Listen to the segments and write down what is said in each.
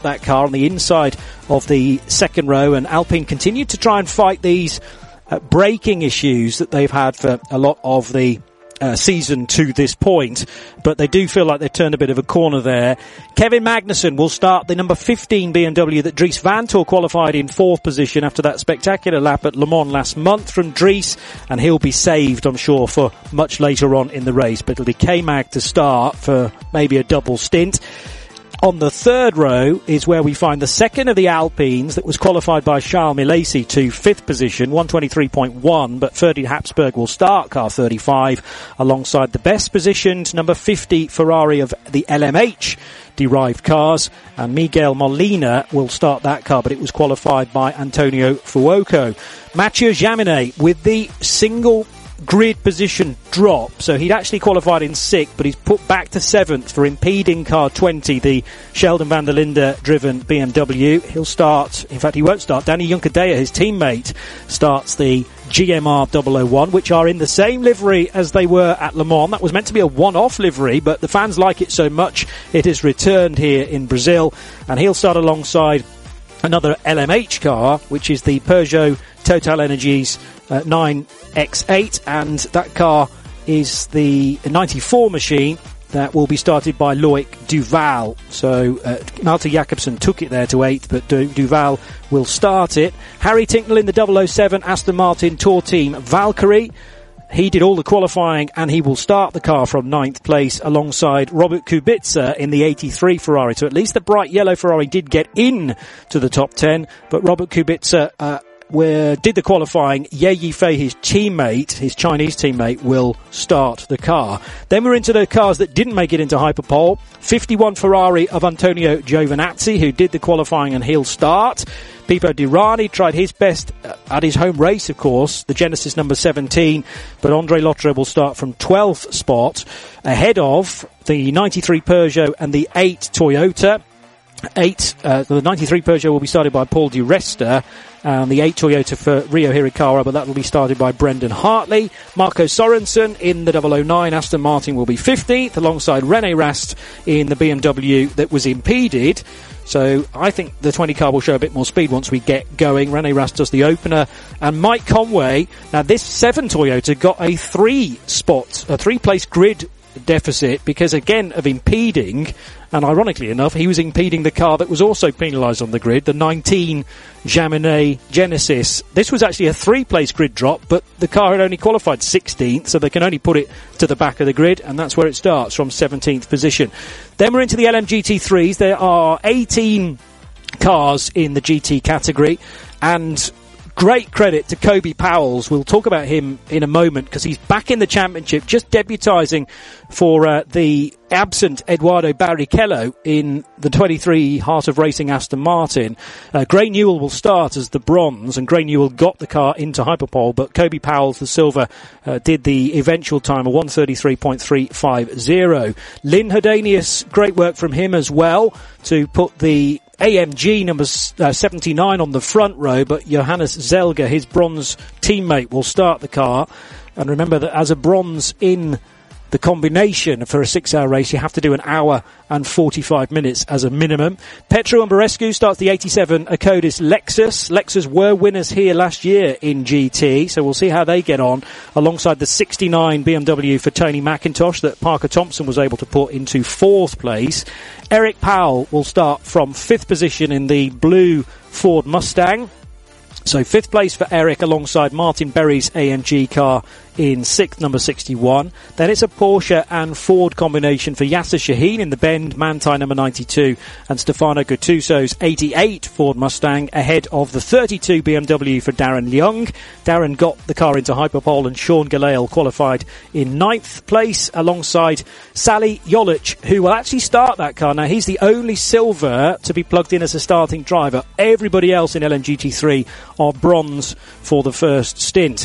that car on the inside of the second row, and Alpine continued to try and fight these braking issues that they've had for a lot of the season to this point, but they do feel like they've turned a bit of a corner there. Kevin Magnussen will start the number 15 BMW that Dries Vanthoor qualified in 4th position after that spectacular lap at Le Mans last month from Dries, and he'll be saved, I'm sure, for much later on in the race, but it'll be K-Mag to start for maybe a double stint. On the third row is where we find the second of the Alpines that was qualified by Charles Milesi to 5th position, 123.1, but Ferdi Habsburg will start car 35 alongside the best positioned number 50 Ferrari of the LMH derived cars, and Miguel Molina will start that car, but it was qualified by Antonio Fuoco. Mathieu Jaminet with the single grid position drop, so he'd actually qualified in 6th, but he's put back to 7th for impeding car 20, the Sheldon van der Linde driven BMW. He'll start, in fact he won't start, Danny Juncadella, his teammate, starts the GMR 001, which are in the same livery as they were at Le Mans. That was meant to be a one-off livery, but the fans like it so much it is returned here in Brazil, and he'll start alongside another LMH car, which is the Peugeot Total Energies 9X8, and that car is the 94 machine that will be started by Loic Duval. So Malte Jakobsen took it there to 8th, but Duval will start it. Harry Tincknell in the 007 Aston Martin Tour Team Valkyrie. He did all the qualifying, and he will start the car from 9th place alongside Robert Kubica in the 83 Ferrari. So at least the bright yellow Ferrari did get in to the top 10, but Robert Kubica did the qualifying. Ye Yifei, his teammate, his Chinese teammate, will start the car. Then we're into the cars that didn't make it into Hyperpole. 51 Ferrari of Antonio Giovinazzi, who did the qualifying, and he'll start. Pipo Derani tried his best at his home race, of course, the Genesis number 17, but Andre Lotterer will start from 12th spot, ahead of the 93 Peugeot and the 8 Toyota. The 93 Peugeot will be started by Paul Di Resta, and the 8 Toyota for Rio Hirakawa, but that will be started by Brendan Hartley. Marco Sorensen in the 009 Aston Martin will be 15th, alongside René Rast in the BMW that was impeded. So I think the 20 car will show a bit more speed once we get going. René Rast does the opener, and Mike Conway. Now this 7 Toyota got a 3-place grid deficit because, again, of impeding, and ironically enough, he was impeding the car that was also penalised on the grid, the 19 Jaminet Genesis. This was actually a 3-place grid drop, but the car had only qualified 16th, so they can only put it to the back of the grid, and that's where it starts, from 17th position. Then we're into the LMGT3s. There are 18 cars in the GT category, and great credit to Kobe Powells. We'll talk about him in a moment because he's back in the championship, just debutising for the absent Eduardo Barrichello in the 23 Heart of Racing Aston Martin. Gray Newell will start as the bronze, and Gray Newell got the car into Hyperpole, but Kobe Powells, the silver, did the eventual time of 1:33.350. Lynn Herdanius, great work from him as well to put the AMG number 79 on the front row, but Johannes Zelger, his bronze teammate, will start the car. And remember that as a bronze in the combination for a 6-hour race, you have to do 1 hour and 45 minutes as a minimum. Petru Umberescu starts the 87 Acodis Lexus. Lexus were winners here last year in GT, so we'll see how they get on, alongside the 69 BMW for Tony McIntosh that Parker Thompson was able to put into 4th place. Eric Powell will start from 5th position in the blue Ford Mustang. So 5th place for Eric alongside Martin Berry's AMG car in 6th, number 61. Then it's a Porsche and Ford combination for Yasser Shaheen in the Bend Manthey number 92 and Stefano Gattuso's 88 Ford Mustang, ahead of the 32 BMW for Darren Young. Darren got the car into Hyperpole, and Sean Galale qualified in 9th place alongside Sally Jolich, who will actually start that car. Now, he's the only silver to be plugged in as a starting driver. Everybody else in LMGT3 are bronze for the first stint.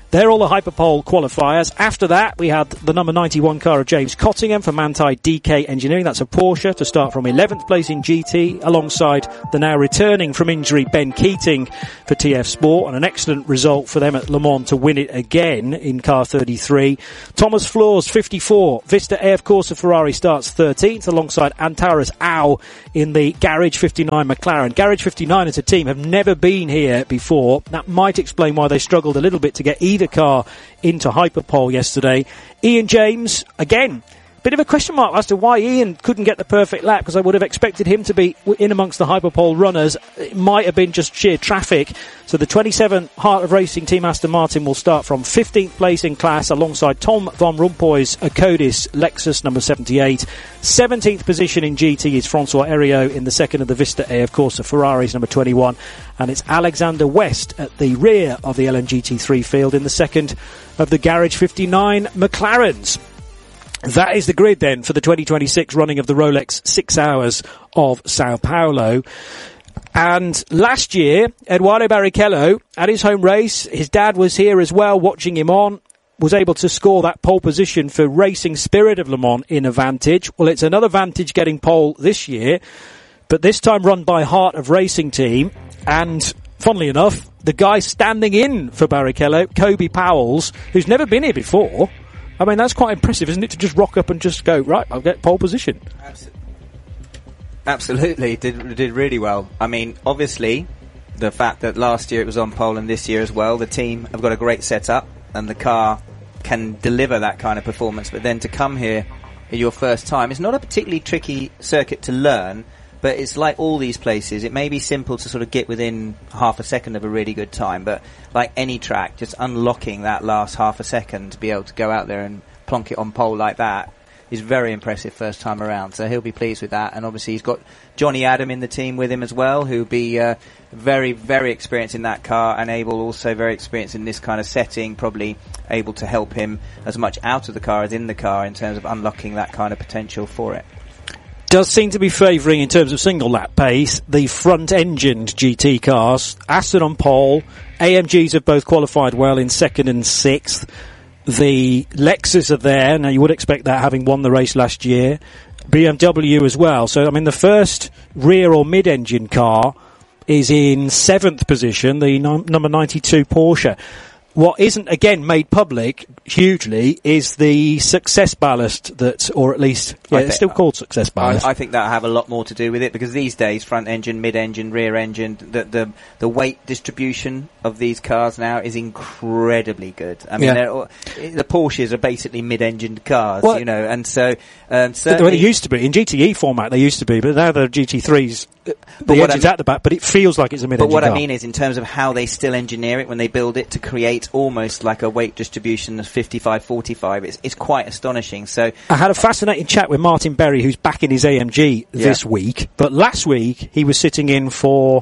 They're all the Hyperpole qualifiers. After that, we had the number 91 car of James Cottingham for Manthey DK Engineering. That's a Porsche to start from 11th place in GT, alongside the now returning from injury Ben Keating for TF Sport, and an excellent result for them at Le Mans to win it again in car 33. Thomas Flores, 54. Vista AF Corsa Ferrari starts 13th, alongside Antares Au in the Garage 59 McLaren. Garage 59 as a team have never been here before. That might explain why they struggled a little bit to get either car into Hyperpole yesterday. Ian James, again, bit of a question mark as to why Ian couldn't get the perfect lap, because I would have expected him to be in amongst the Hyperpole runners. It might have been just sheer traffic. So the 27 Heart of Racing Team Aston Martin will start from 15th place in class, alongside Tom Van Rompuy's Codis Lexus number 78. 17th position in GT is Francois Heriot in the second of the Vista AF Corsa Ferraris number 21. And it's Alexander West at the rear of the LMGT3 field in the second of the Garage 59 McLarens. That is the grid then for the 2026 running of the Rolex 6 Hours of Sao Paulo. And last year, Eduardo Barrichello, at his home race, his dad was here as well watching him on, was able to score that pole position for Racing Spirit of Le Mans in a Vantage. Well, it's another Vantage getting pole this year, but this time run by Heart of Racing Team. And funnily enough, the guy standing in for Barrichello, Kobe Powells, who's never been here before. I mean, that's quite impressive, isn't it, to just rock up and just go, right, I'll get pole position. Absolutely, did really well. I mean, obviously, the fact that last year it was on pole and this year as well, the team have got a great setup and the car can deliver that kind of performance. But then to come here your first time, it's not a particularly tricky circuit to learn, but it's like all these places. It may be simple to sort of get within half a second of a really good time, but like any track, just unlocking that last half a second to be able to go out there and plonk it on pole like that is very impressive first time around. So he'll be pleased with that. And obviously he's got Johnny Adam in the team with him as well, who'll be very, very experienced in that car and also very experienced in this kind of setting, probably able to help him as much out of the car as in the car in terms of unlocking that kind of potential for it. Does seem to be favouring, in terms of single lap pace, the front-engined GT cars. Aston on pole. AMGs have both qualified well in second and sixth. The Lexus are there. Now, you would expect that, having won the race last year. BMW as well. So, I mean, the first rear or mid-engine car is in seventh position, the number 92 Porsche. What isn't, again, made public hugely is the success ballast that, or at least, it's still called success ballast. I think that'll have a lot more to do with it, because these days, front engine, mid engine, rear engine, the weight distribution of these cars now is incredibly good. I mean, the Porsches are basically mid-engined cars, you know, and so, certainly. They used to be, in GTE format they used to be, but now they're GT3s. The engine's at the back, but it feels like it's a mid-engine car. But what I mean is, in terms of how they still engineer it when they build it to create almost like a weight distribution of 55-45, it's quite astonishing. So I had a fascinating chat with Martin Berry, who's back in his AMG this week, but last week he was sitting in for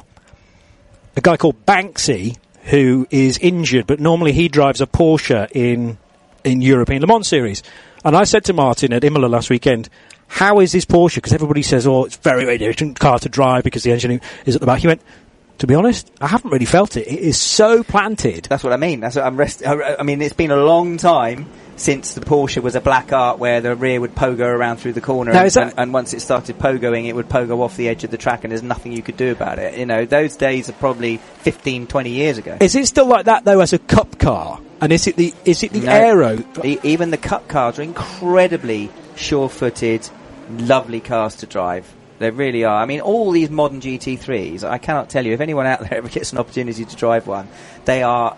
a guy called Banksy, who is injured, but normally he drives a Porsche in European Le Mans Series. And I said to Martin at Imola last weekend, how is this Porsche? Because everybody says, it's very, very different car to drive because the engine is at the back. He went, to be honest, I haven't really felt it. It is so planted. That's what I mean. That's what I mean, it's been a long time since the Porsche was a black art where the rear would pogo around through the corner, and once it started pogoing, it would pogo off the edge of the track, and there's nothing you could do about it. You know, those days are probably 15, 20 years ago. Is it still like that though as a cup car? And is it the aero? Even the cup cars are incredibly sure-footed, lovely cars to drive. They really are. I mean, all these modern GT3s, I cannot tell you, if anyone out there ever gets an opportunity to drive one, they are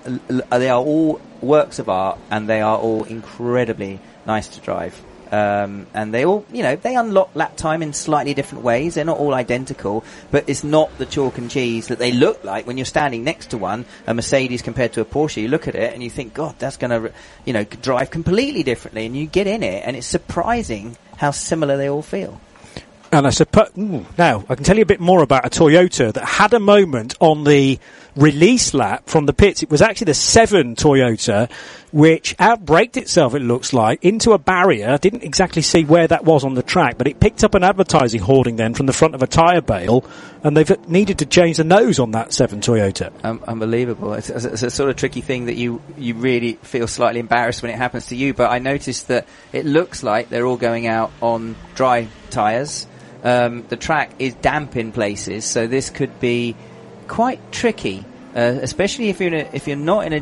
all works of art, and they are all incredibly nice to drive. And they all, they unlock lap time in slightly different ways. They're not all identical, but it's not the chalk and cheese that they look like when you're standing next to one, a Mercedes compared to a Porsche. You look at it and you think, God, that's going to, drive completely differently. And you get in it, and it's surprising how similar they all feel. And I suppose, now, I can tell you a bit more about a Toyota that had a moment on the release lap from the pits. It was actually the 7 Toyota which outbraked itself, it looks like, into a barrier. Didn't exactly see where that was on the track, but it picked up an advertising hoarding then from the front of a tyre bale, and they've needed to change the nose on that 7 Toyota. Unbelievable. It's a sort of tricky thing that you really feel slightly embarrassed when it happens to you, but I noticed that it looks like they're all going out on dry tyres. The track is damp in places, so this could be quite tricky. Especially if you're not in a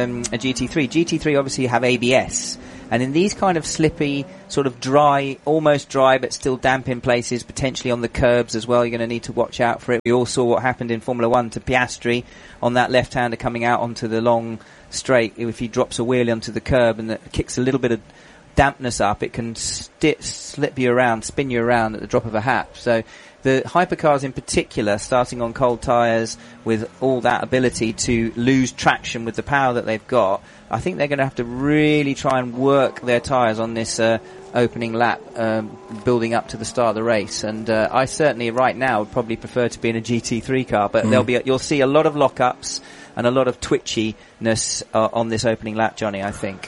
GT3. GT3 obviously have ABS, and in these kind of slippy, sort of dry, almost dry but still damp in places, potentially on the curbs as well, you're going to need to watch out for it. We all saw what happened in Formula 1 to Piastri on that left-hander coming out onto the long straight. If he drops a wheelie onto the curb and that kicks a little bit of dampness up, it can slip you around, spin you around at the drop of a hat. So the hypercars in particular, starting on cold tyres with all that ability to lose traction with the power that they've got, I think they're going to have to really try and work their tyres on this opening lap, building up to the start of the race. And I certainly right now would probably prefer to be in a GT3 car, but you'll see a lot of lockups and a lot of twitchiness on this opening lap, Johnny, I think.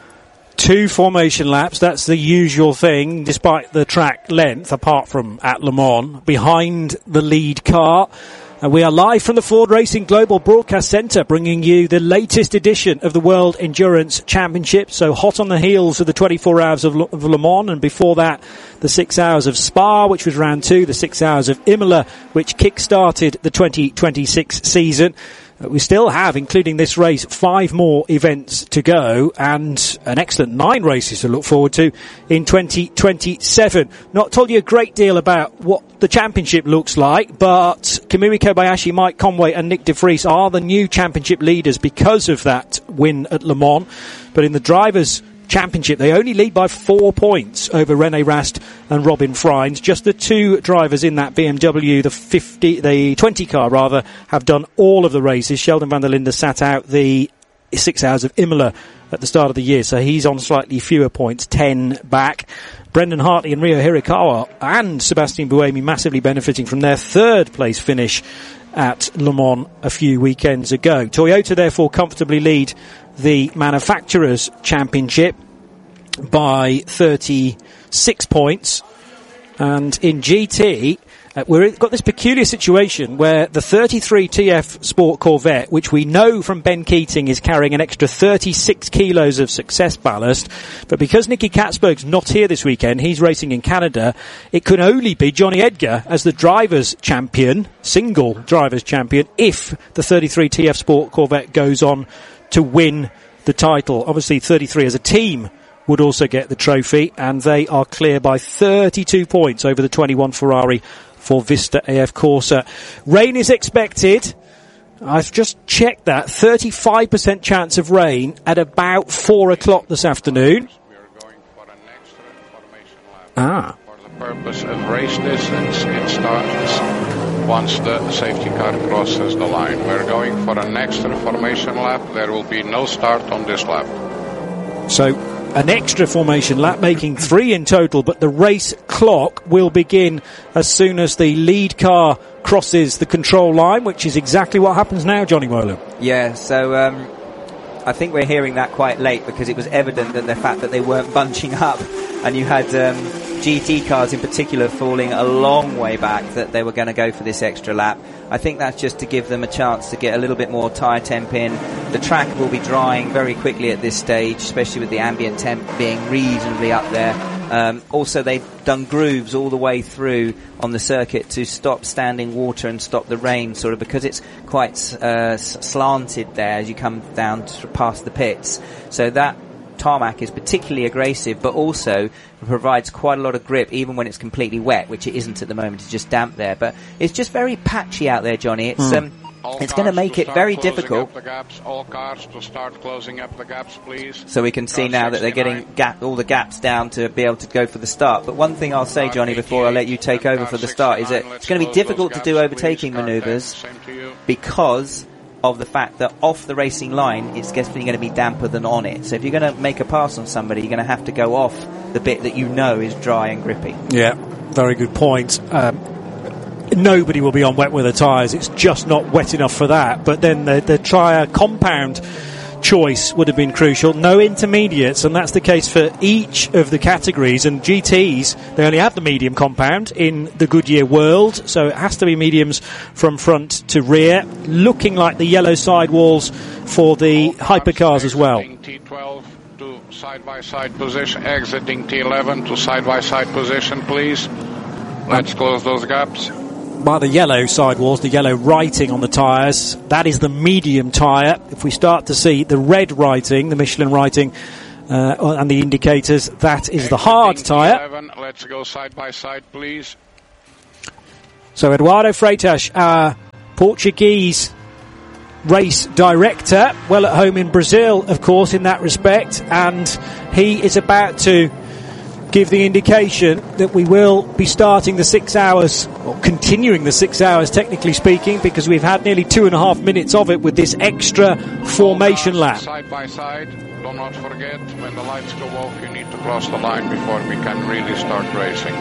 2 formation laps, that's the usual thing, despite the track length, apart from at Le Mans, behind the lead car. And we are live from the Ford Racing Global Broadcast Centre, bringing you the latest edition of the World Endurance Championship. So hot on the heels of the 24 hours of Le Mans, and before that, the 6 hours of Spa, which was round 2, the 6 hours of Imola, which kick-started the 2026 season. We still have, including this race, 5 more events to go and an excellent 9 races to look forward to in 2027. Not told you a great deal about what the championship looks like, but Kamui Kobayashi, Mike Conway and Nick de Vries are the new championship leaders because of that win at Le Mans. But in the Drivers' Championship, they only lead by 4 points over René Rast and Robin Freins. Just the 2 drivers in that BMW, the 20 car rather, have done all of the races. Sheldon van der Linde sat out the 6 hours of Imola at the start of the year, so he's on slightly fewer points, 10 back. Brendan Hartley and Ryo Hirakawa and Sebastian Buemi massively benefiting from their 3rd place finish at Le Mans a few weekends ago. Toyota therefore comfortably lead the Manufacturers' Championship by 36 points. And in GT, we've got this peculiar situation where the 33 TF Sport Corvette, which we know from Ben Keating is carrying an extra 36 kilos of success ballast, but because Nicky Katzberg's not here this weekend, he's racing in Canada, it could only be Johnny Edgar as the drivers' champion, single drivers' champion, if the 33 TF Sport Corvette goes on to win the title. Obviously 33 as a team would also get the trophy, and they are clear by 32 points over the 21 Ferrari for Vista AF Corsa. Rain is expected. I've just checked that. 35% chance of rain at about 4 o'clock this afternoon. We are going for an extra formation lap. For the purpose of race distance, it starts once the safety car crosses the line. We're going for an extra formation lap. There will be no start on this lap. So an extra formation lap, making 3 in total, but the race clock will begin as soon as the lead car crosses the control line, which is exactly what happens now, Johnny Moylan. Yeah, so I think we're hearing that quite late because it was evident that the fact that they weren't bunching up, and you had GT cars in particular falling a long way back, that they were going to go for this extra lap. I think that's just to give them a chance to get a little bit more tyre temp in. The track will be drying very quickly at this stage, especially with the ambient temp being reasonably up there. Also, they've done grooves all the way through on the circuit to stop standing water and stop the rain, sort of, because it's quite slanted there as you come down past the pits. So that tarmac is particularly aggressive, but also provides quite a lot of grip even when it's completely wet, which it isn't at the moment. It's just damp there, but it's just very patchy out there, Johnny. It's going to make it very difficult. All cars to start closing up the gaps, please. So we can see now that they're getting all the gaps down to be able to go for the start. But one thing I'll say, Johnny, before I let you take over for the start, is that it's going to be difficult to do overtaking manoeuvres because of the fact that off the racing line it's definitely going to be damper than on it. So if you're going to make a pass on somebody, you're going to have to go off the bit that you know is dry and grippy. Yeah, very good point. Nobody will be on wet weather tyres. It's just not wet enough for that. But then the tyre compound choice would have been crucial. No intermediates, and that's the case for each of the categories. And GTs, they only have the medium compound in the Goodyear world, so it has to be mediums from front to rear, looking like the yellow sidewalls for the hypercars as well. T12 to side-by-side position, exiting T11 to side-by-side position, please. Let's close those gaps. By the yellow sidewalls, the yellow writing on the tyres, that is the medium tyre. If we start to see the red writing, the Michelin writing, and the indicators, that is the hard tyre. Let's go side by side, please. So Eduardo Freitas, our Portuguese race director, well at home in Brazil, of course, in that respect, and he is about to give the indication that we will be starting the 6 hours, or continuing the 6 hours technically speaking, because we've had nearly 2.5 minutes of it with this extra formation lap. Side by side, do not forget, when the lights go off you need to cross the line before we can really start racing.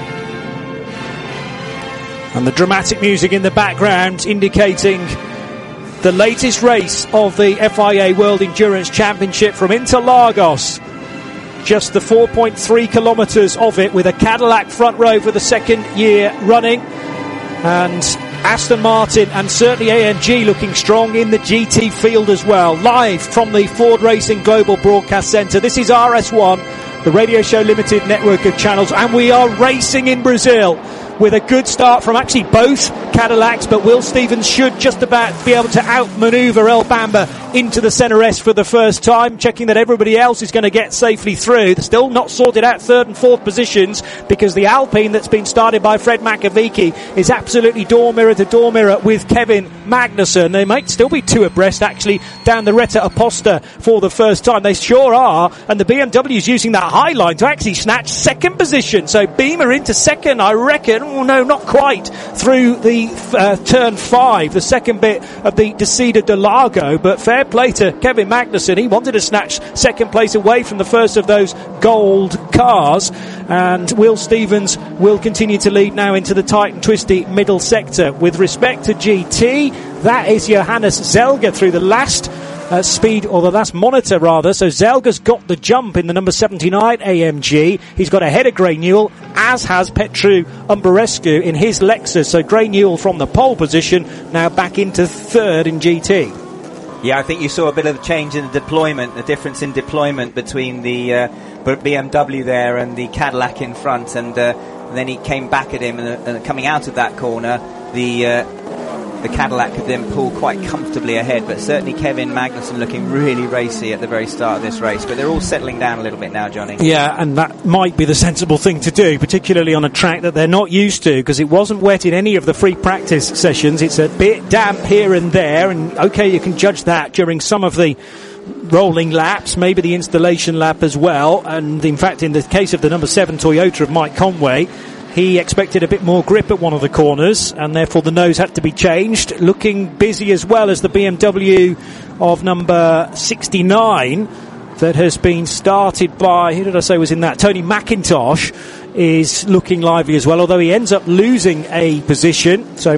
And the dramatic music in the background indicating the latest race of the FIA World Endurance Championship from Interlagos. Just the 4.3 kilometres of it, with a Cadillac front row for the second year running, and Aston Martin and certainly AMG looking strong in the GT field as well. Live from the Ford Racing Global Broadcast Centre, this is RS1, the Radio Show Limited network of channels, and we are racing in Brazil with a good start from actually both Cadillacs, but Will Stevens should just about be able to outmaneuver El Bamba into the Centre S for the first time, checking that everybody else is going to get safely through. They're still not sorted out third and fourth positions, because the Alpine that's been started by Fred Makovic is absolutely door mirror to door mirror with Kevin Magnussen. They might still be two abreast actually down the Retta Aposta for the first time. They sure are, and the BMW is using that high line to actually snatch second position. So Beamer into second, I reckon. Oh no, not quite through the turn 5, the second bit of the Descida de Largo, but fair play to Kevin Magnussen. He wanted to snatch second place away from the first of those gold cars, and Will Stevens will continue to lead now into the tight and twisty middle sector. With respect to GT, that is Johannes Zelger through the last speed, or the last monitor rather. So Zelga's got the jump in the number 79 AMG. He's got ahead of Gray Newell, as has Petru Umberescu in his Lexus. So Gray Newell from the pole position now back into third in GT. Yeah, I think you saw a bit of a change in the deployment, the difference in deployment between the BMW there and the Cadillac in front, and then he came back at him, and coming out of that corner, the Cadillac could then pull quite comfortably ahead, but certainly Kevin Magnussen looking really racy at the very start of this race. But they're all settling down a little bit now, Johnny. Yeah, and that might be the sensible thing to do, particularly on a track that they're not used to, because it wasn't wet in any of the free practice sessions. It's a bit damp here and there, and okay, you can judge that during some of the rolling laps, maybe the installation lap as well. And in fact, in the case of the number 7 Toyota of Mike Conway, he expected a bit more grip at one of the corners, and therefore the nose had to be changed. Looking busy as well as the BMW of number 69 that has been started by, who did I say was in that? Tony McIntosh is looking lively as well, although he ends up losing a position. So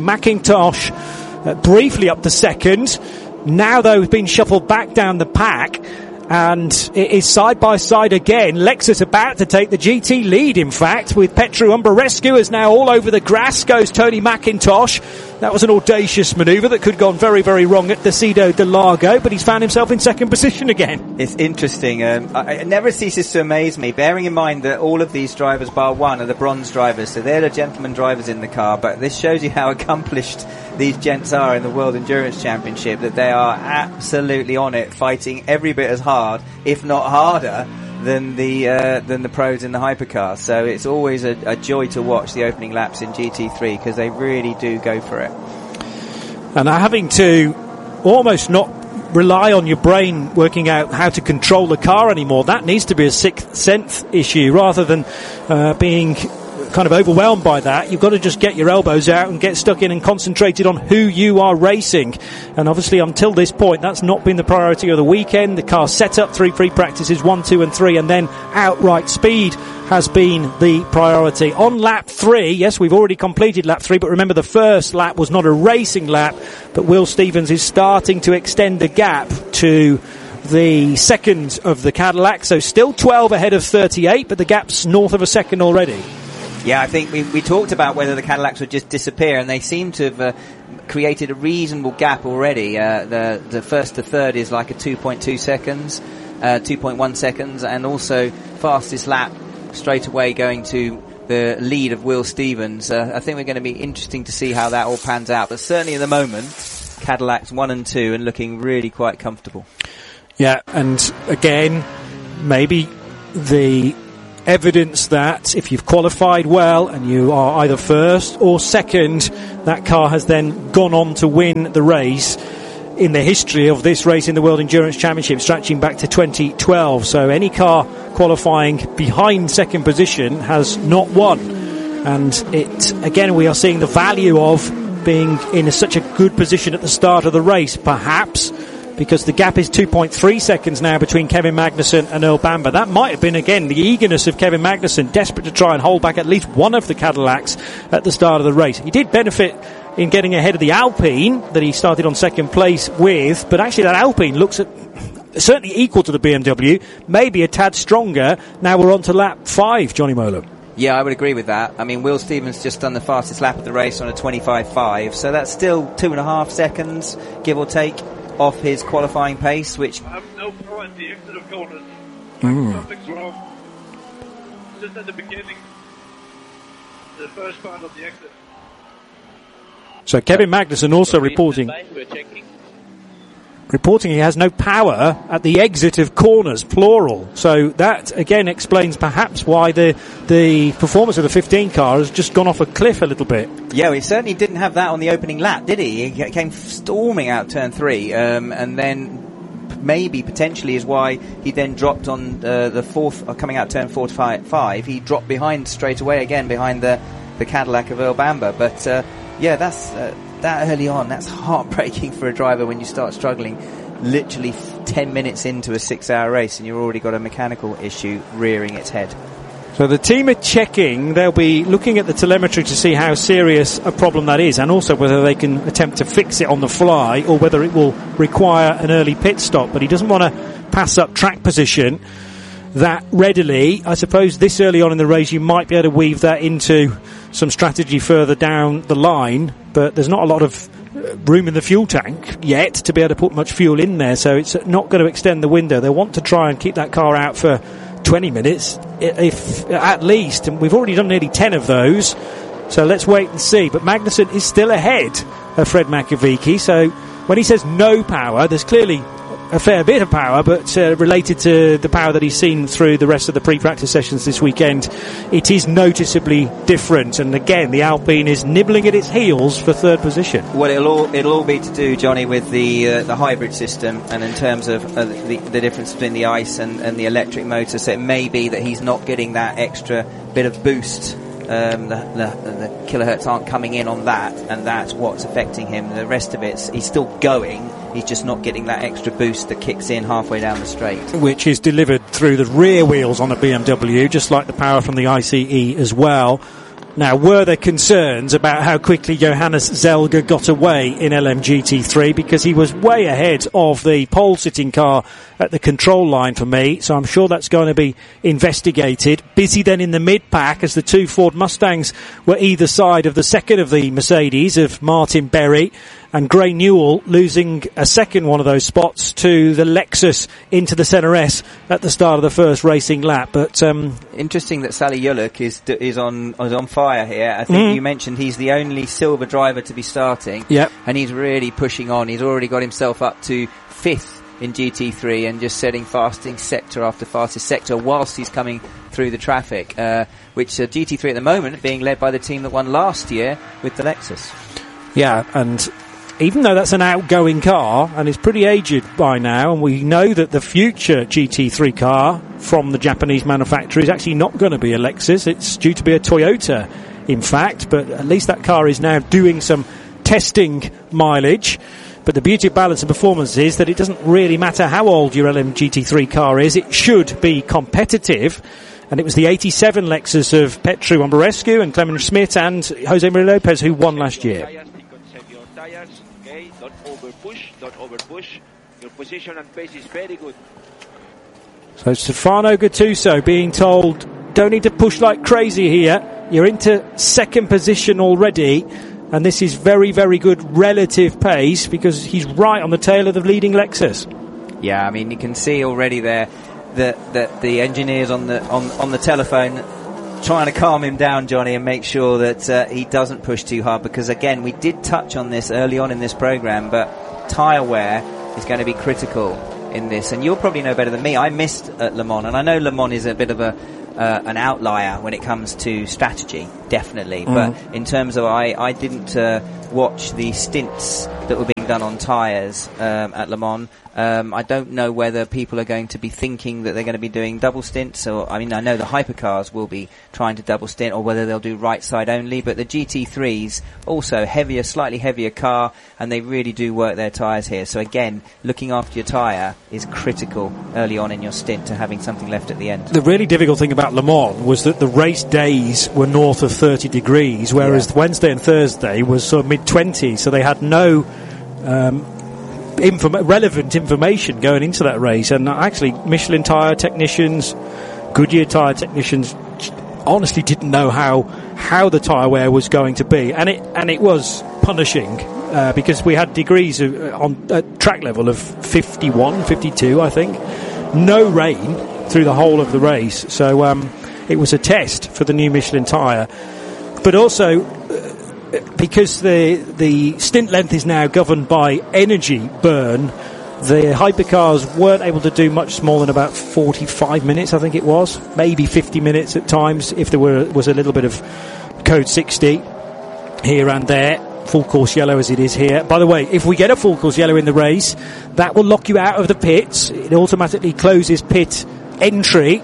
McIntosh briefly up to second. Now, though, has been shuffled back down the pack, and it is side by side again. Lexus about to take the GT lead, in fact, with Petru Umberescu is now all over the grass goes Tony McIntosh. That was an audacious manoeuvre that could have gone very, very wrong at Descida de Largo, but he's found himself in second position again. It's interesting. It never ceases to amaze me, bearing in mind that all of these drivers, bar one, are the bronze drivers, so they're the gentleman drivers in the car, but this shows you how accomplished these gents are in the World Endurance Championship, that they are absolutely on it, fighting every bit as hard, if not harder, than the pros in the hypercars. So it's always a joy to watch the opening laps in GT3, because they really do go for it. And having to almost not rely on your brain working out how to control the car anymore, that needs to be a sixth sense issue, rather than being kind of overwhelmed by that. You've got to just get your elbows out and get stuck in and concentrated on who you are racing. And obviously until this point, that's not been the priority of the weekend. The car set up 3 free practices, 1, 2 and 3, and then outright speed has been the priority. On lap 3, yes, we've already completed lap 3, but remember the first lap was not a racing lap, but Will Stevens is starting to extend the gap to the second of the Cadillac, so still 12 ahead of 38, but the gap's north of a second already. Yeah, I think we talked about whether the Cadillacs would just disappear, and they seem to have created a reasonable gap already. The first to third is like a 2.2 seconds, 2.1 seconds, and also fastest lap straight away going to the lead of Will Stevens. I think we're going to be interesting to see how that all pans out, but certainly at the moment, Cadillacs 1 and 2 and looking really quite comfortable. Yeah, and again, maybe the evidence that if you've qualified well and you are either first or second, that car has then gone on to win the race in the history of this race in the World Endurance Championship, stretching back to 2012. So any car qualifying behind second position has not won. And again, we are seeing the value of being in such a good position at the start of the race, perhaps because the gap is 2.3 seconds now between Kevin Magnussen and Earl Bamber. That might have been, again, the eagerness of Kevin Magnussen, desperate to try and hold back at least one of the Cadillacs at the start of the race. He did benefit in getting ahead of the Alpine that he started on second place with, but actually that Alpine looks certainly equal to the BMW, maybe a tad stronger. Now we're on to lap 5, Johnny Mola. Yeah, I would agree with that. I mean, Will Stevens just done the fastest lap of the race on a 25.5, so that's still 2.5 seconds, give or take, off his qualifying pace, which... I have no power at the exit of corners. Something's wrong. Just at the beginning. The first part of the exit. So Kevin Magnussen also reporting he has no power at the exit of corners, plural. So that, again, explains perhaps why the performance of the 15 car has just gone off a cliff a little bit. Yeah, he certainly didn't have that on the opening lap, did he? He came storming out turn 3, and then maybe potentially is why he then dropped on the fourth, coming out turn 4 to 5. He dropped behind straight away again, behind the Cadillac of Earl Bamber. But yeah, that's that early on, that's heartbreaking for a driver when you start struggling literally 10 minutes into a 6-hour race and you've already got a mechanical issue rearing its head. So the team are checking, they'll be looking at the telemetry to see how serious a problem that is, and also whether they can attempt to fix it on the fly or whether it will require an early pit stop. But he doesn't want to pass up track position that readily. I suppose this early on in the race you might be able to weave that into some strategy further down the line, but there's not a lot of room in the fuel tank yet to be able to put much fuel in there, so it's not going to extend the window. They want to try and keep that car out for 20 minutes, if at least, and we've already done nearly 10 of those, so let's wait and see. But Magnussen is still ahead of Fred Makovic, so when he says no power, there's clearly a fair bit of power, but related to the power that he's seen through the rest of the pre-practice sessions this weekend, it is noticeably different. And again, the Alpine is nibbling at its heels for third position. Well, it'll all be to do, Johnny, with the hybrid system, and in terms of the difference between the ICE and the electric motor. So it may be that he's not getting that extra bit of boost. The kilohertz aren't coming in on that, and that's what's affecting him. The rest of it's, he's still going, he's just not getting that extra boost that kicks in halfway down the straight, which is delivered through the rear wheels on a BMW, just like the power from the ICE as well. Now, were there concerns about how quickly Johannes Zelger got away in LMGT3, because he was way ahead of the pole-sitting car at the control line for me, so I'm sure that's going to be investigated. Busy then in the mid-pack as the two Ford Mustangs were either side of the second of the Mercedes of Martin Berry, and Gray Newell losing a second one of those spots to the Lexus into the Senna S at the start of the first racing lap. But interesting that Sally Yuluk is on fire here. I think you mentioned he's the only silver driver to be starting. Yep. And he's really pushing on. He's already got himself up to 5th in GT3 and just setting fastest sector after fastest sector whilst he's coming through the traffic, which GT3 at the moment being led by the team that won last year with the Lexus. Yeah, and even though that's an outgoing car and is pretty aged by now, and we know that the future GT3 car from the Japanese manufacturer is actually not going to be a Lexus, it's due to be a Toyota in fact, but at least that car is now doing some testing mileage. But the beauty of balance and performance is that it doesn't really matter how old your LMGT3 car is, it should be competitive. And it was the 87 Lexus of Petru Ambarescu and Clement Schmidt and Jose Maria Lopez who won last year. Don't overpush. Your position and pace is very good. So Stefano Gattuso being told, don't need to push like crazy here. You're into second position already. And this is very, very good relative pace because he's right on the tail of the leading Lexus. Yeah, I mean, you can see already there that the engineers on the telephone trying to calm him down, Johnny, and make sure that he doesn't push too hard, because again, we did touch on this early on in this program, but tyre wear is going to be critical in this, and you'll probably know better than me. I missed at Le Mans, and I know Le Mans is a bit of an outlier when it comes to strategy, definitely, but in terms of I didn't watch the stints that were being done on tyres at Le Mans. I don't know whether people are going to be thinking that they're going to be doing double stints, or I mean, I know the hypercars will be trying to double stint, or whether they'll do right side only, but the GT3s also heavier, slightly heavier car, and they really do work their tyres here. So again, looking after your tyre is critical early on in your stint to having something left at the end. The really difficult thing about Le Mans was that the race days were north of 30 degrees, whereas Wednesday and Thursday was sort of mid-20s, so they had no relevant information going into that race. And actually, Michelin tyre technicians, Goodyear tyre technicians honestly didn't know how the tyre wear was going to be, and it was punishing because we had degrees on track level of 51, 52, I think. No rain through the whole of the race, so it was a test for the new Michelin tyre. But also, because the stint length is now governed by energy burn, the hypercars weren't able to do much more than about 45 minutes, I think it was. Maybe 50 minutes at times, if there was a little bit of code 60 here and there. Full course yellow as it is here. By the way, if we get a full course yellow in the race, that will lock you out of the pits. It automatically closes pit entry.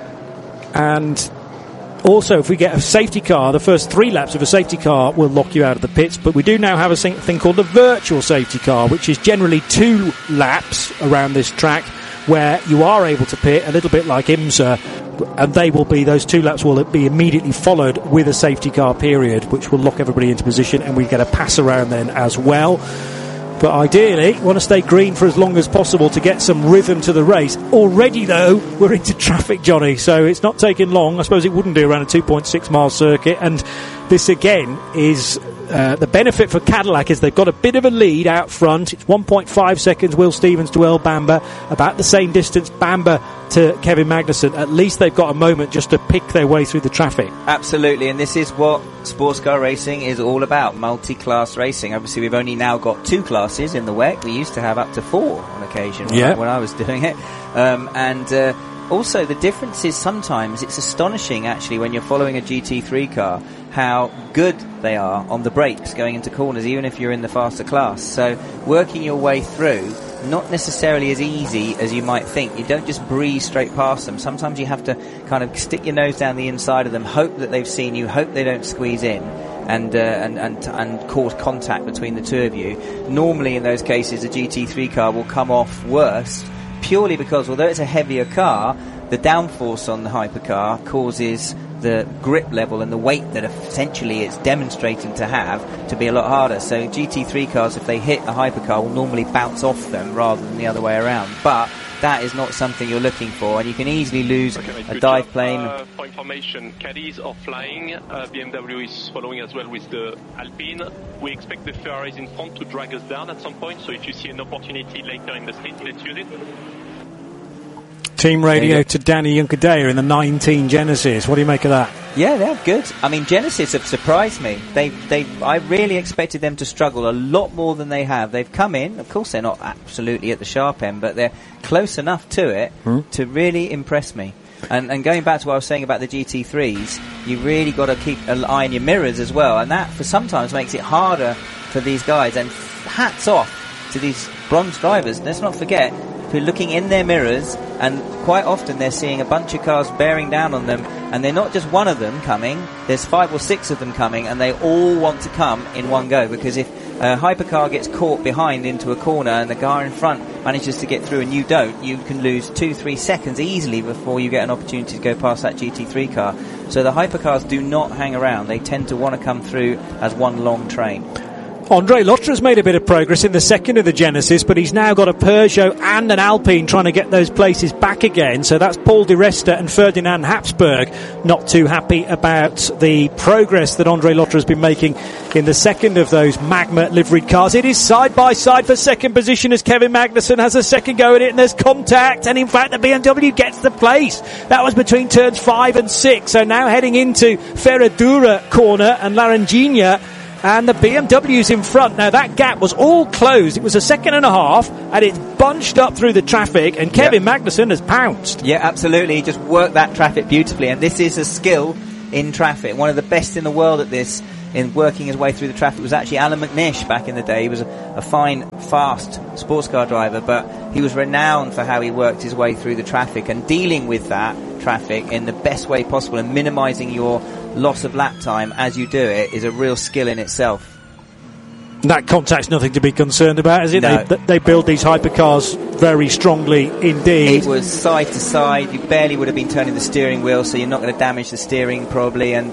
And also, if we get a safety car, the first 3 laps of a safety car will lock you out of the pits. But we do now have a thing called the virtual safety car, which is generally 2 laps around this track, where you are able to pit, a little bit like IMSA, and those 2 laps will be immediately followed with a safety car period, which will lock everybody into position, and we get a pass around then as well. But ideally, want to stay green for as long as possible to get some rhythm to the race. Already, though, we're into traffic, Johnny, so it's not taking long. I suppose it wouldn't do around a 2.6 mile circuit, and this again is the benefit for Cadillac is they've got a bit of a lead out front. It's 1.5 seconds Will Stevens to Earl Bamber, about the same distance Bamber to Kevin Magnussen. At least they've got a moment just to pick their way through the traffic. Absolutely, and this is what sports car racing is all about, multi-class racing. Obviously, we've only now got 2 classes in the WEC. We used to have up to 4 on occasion when I was doing it. Also, the difference is sometimes it's astonishing, actually, when you're following a GT3 car, how good they are on the brakes going into corners, even if you're in the faster class. So working your way through, not necessarily as easy as you might think. You don't just breeze straight past them. Sometimes you have to kind of stick your nose down the inside of them, hope that they've seen you, hope they don't squeeze in, and cause contact between the two of you. Normally in those cases, a GT3 car will come off worst, purely because although it's a heavier car, the downforce on the hypercar causes the grip level and the weight that essentially it's demonstrating to have to be a lot harder. So GT3 cars, if they hit a hypercar, will normally bounce off them rather than the other way around. But that is not something you're looking for, and you can easily lose a dive plane. For information, Caddies are flying. BMW is following as well with the Alpine. We expect the Ferraris in front to drag us down at some point, so if you see an opportunity later in the stint, let's use it. Team radio to Danny Juncadella in the 19 Genesis. What do you make of that? Yeah, they're good. I mean, Genesis have surprised me. I really expected them to struggle a lot more than they have. They've come in. Of course, they're not absolutely at the sharp end, but they're close enough to it to really impress me. And going back to what I was saying about the GT3s, you really got to keep an eye on your mirrors as well, and that for sometimes makes it harder for these guys. And hats off to these bronze drivers. Let's not forget, who are looking in their mirrors, and quite often they're seeing a bunch of cars bearing down on them, and they're not just one of them coming, there's 5 or 6 of them coming, and they all want to come in one go, because if a hypercar gets caught behind into a corner and the car in front manages to get through and you don't, you can lose 2-3 seconds easily before you get an opportunity to go past that GT3 car. So the hypercars do not hang around. They tend to want to come through as one long train. Andre Lotter's made a bit of progress in the second of the Genesis, but he's now got a Peugeot and an Alpine trying to get those places back again. So that's Paul Di Resta and Ferdinand Habsburg not too happy about the progress that Andre Lotter has been making in the second of those Magma liveried cars. It is side by side for second position as Kevin Magnussen has a second go at it, and there's contact, and in fact the BMW gets the place. That was between turns 5 and 6. So now heading into Ferradura corner and Laranjinha, and the BMW's in front. Now that gap was all closed. It was a second and a half, and it's bunched up through the traffic, and Kevin Magnussen has pounced. Yeah, absolutely. He just worked that traffic beautifully, and this is a skill in traffic. One of the best in the world at this, in working his way through the traffic, was actually Alan McNish back in the day. He was a fine, fast sports car driver, but he was renowned for how he worked his way through the traffic and dealing with that traffic in the best way possible, and minimising your loss of lap time as you do it is a real skill in itself. That contact's nothing to be concerned about, is it? No. They build these hypercars very strongly indeed. It was side to side. You barely would have been turning the steering wheel, so you're not going to damage the steering probably. And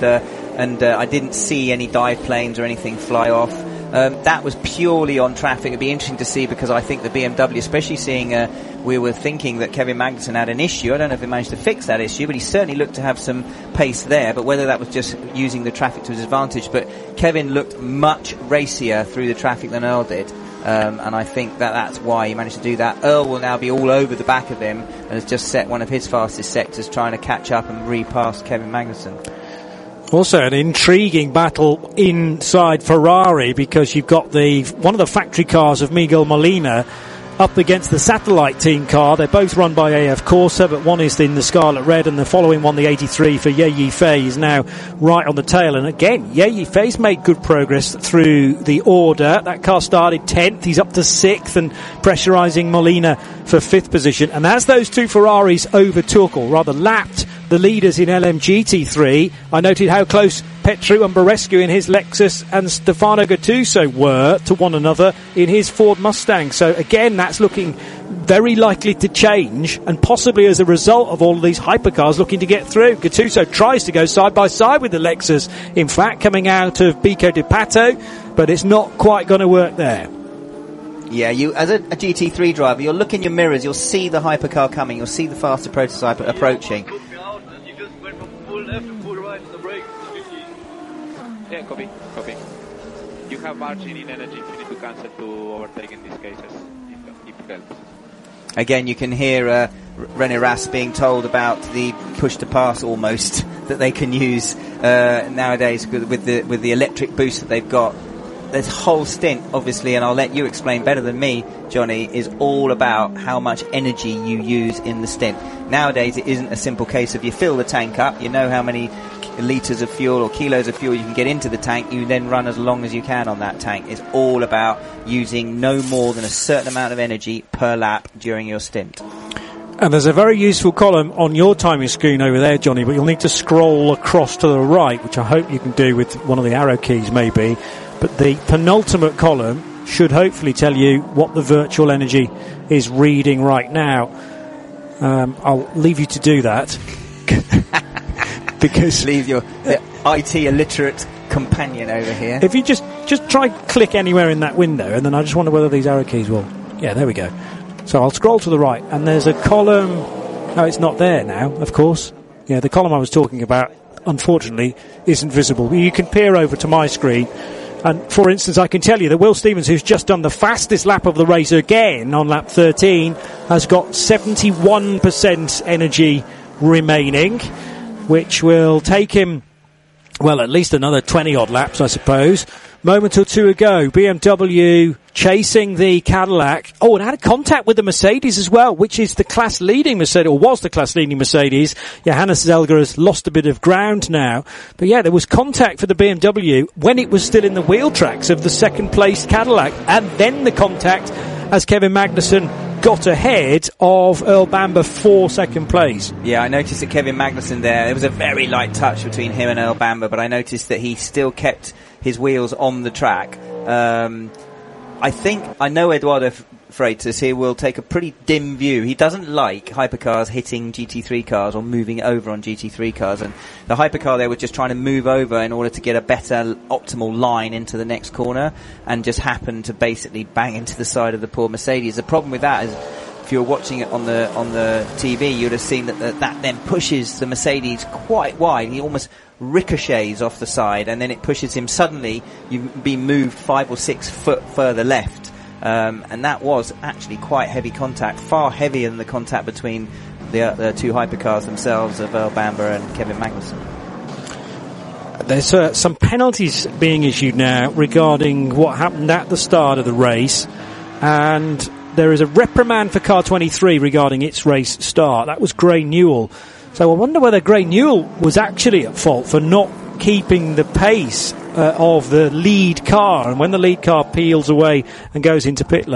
I didn't see any dive planes or anything fly off. That was purely on traffic. It'd be interesting to see, because I think the BMW, especially seeing we were thinking that Kevin Magnussen had an issue. I don't know if he managed to fix that issue, but he certainly looked to have some pace there. But whether that was just using the traffic to his advantage. But Kevin looked much racier through the traffic than Earl did. And I think that's why he managed to do that. Earl will now be all over the back of him and has just set one of his fastest sectors, trying to catch up and repass Kevin Magnussen. Also an intriguing battle inside Ferrari, because you've got one of the factory cars of Miguel Molina up against the satellite team car. They're both run by AF Corsa, but one is in the Scarlet Red, and the following one, the 83 for Ye Yifei, is now right on the tail. And again, Ye Yifei's made good progress through the order. That car started 10th, he's up to 6th and pressurising Molina for 5th position. And as those two Ferraris overtook, or rather lapped, the leaders in LMGT3, I noted how close Petru and Barescu in his Lexus and Stefano Gattuso were to one another in his Ford Mustang. So again, that's looking very likely to change, and possibly as a result of all of these hypercars looking to get through. Gattuso tries to go side by side with the Lexus, in fact, coming out of Pico di Pato, but it's not quite going to work there. Yeah, you as a GT3 driver, you'll look in your mirrors, you'll see the hypercar coming, you'll see the faster prototype approaching. Yeah, copy. You have margin in energy if you need to cancel to overtake in these cases, if it helps. Again, you can hear René Rast being told about the push to pass almost that they can use nowadays with the electric boost that they've got. This whole stint, obviously, and I'll let you explain better than me, Johnny, is all about how much energy you use in the stint. Nowadays, it isn't a simple case of you fill the tank up, you know how many litres of fuel or kilos of fuel you can get into the tank, you then run as long as you can on that tank. It's all about using no more than a certain amount of energy per lap during your stint. And there's a very useful column on your timing screen over there, Johnny, but you'll need to scroll across to the right, which I hope you can do with one of the arrow keys maybe. But the penultimate column should hopefully tell you what the virtual energy is reading right now. I'll leave you to do that. Because leave your IT illiterate companion over here. If you just try click anywhere in that window, and then I just wonder whether these arrow keys will... Yeah, there we go. So I'll scroll to the right, and there's a column... Oh, it's not there now, of course. Yeah, the column I was talking about, unfortunately, isn't visible. You can peer over to my screen, and for instance, I can tell you that Will Stevens, who's just done the fastest lap of the race again on lap 13, has got 71% energy remaining, which will take him, well, at least another 20-odd laps, I suppose. Moment or two ago, BMW chasing the Cadillac. Oh, and had a contact with the Mercedes as well, which is the class-leading Mercedes, or was the class-leading Mercedes. Johannes Zelger has lost a bit of ground now. But yeah, there was contact for the BMW when it was still in the wheel tracks of the second-place Cadillac. And then the contact as Kevin Magnussen got ahead of Earl Bamber for second place. Yeah, I noticed that Kevin Magnussen there was a very light touch between him and Earl Bamber, but I noticed that he still kept his wheels on the track. I know Eduardo Freitas here will take a pretty dim view. He doesn't like hypercars hitting GT3 cars or moving over on GT3 cars, and the hypercar there was just trying to move over in order to get a better optimal line into the next corner, and just happened to basically bang into the side of the poor Mercedes. The problem with that is, if you were watching it on the TV, you'd have seen that then pushes the Mercedes quite wide. He almost ricochets off the side, and then it pushes him. Suddenly, you've been moved 5 or 6 foot further left. And that was actually quite heavy contact, far heavier than the contact between the two hypercars themselves of Earl Bamber and Kevin Magnussen. There's some penalties being issued now regarding what happened at the start of the race, and there is a reprimand for car 23 regarding its race start. That was Gray Newell. So I wonder whether Gray Newell was actually at fault for not keeping the pace of the lead car, and when the lead car peels away and goes into pit lane,